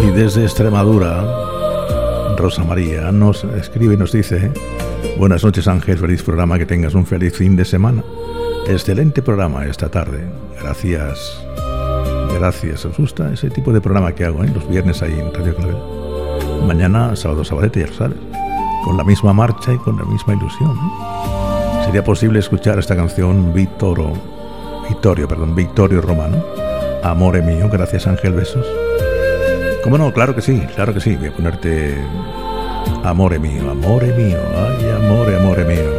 desde Extremadura, Rosa María nos escribe y nos dice: buenas noches, Ángel, feliz programa, que tengas un feliz fin de semana. Excelente programa esta tarde. Gracias. Gracias. ¿Os gusta ese tipo de programa que hago, los viernes ahí en Radio Clavel? Mañana, sábado, sabadete, ya lo sabes, con la misma marcha y con la misma ilusión. ¿Sería posible escuchar esta canción Vittorio Romano? Amore mío. Gracias, Ángel, besos. ¿Cómo no? Claro que sí, claro que sí. Voy a ponerte Amore mío, ay, amore mío.